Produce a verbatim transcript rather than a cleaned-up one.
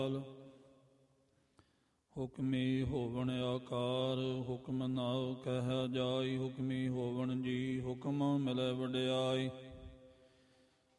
ਹੁਕਮੀ ਹੋਵਣ ਆਕਾਰ, ਹੁਕਮ ਨਾ ਕਹਿ ਜਾਈ। ਹੁਕਮੀ ਹੋਵਣ ਜੀ, ਹੁਕਮ ਮਿਲੈ ਵਡਿਆਈ।